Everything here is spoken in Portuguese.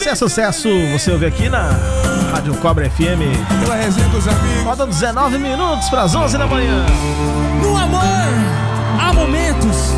Se é sucesso, você ouve aqui na Rádio Cobra FM. Pela resenha dos amigos. Faltam 19 minutos para as 11 da manhã. No amor, há momentos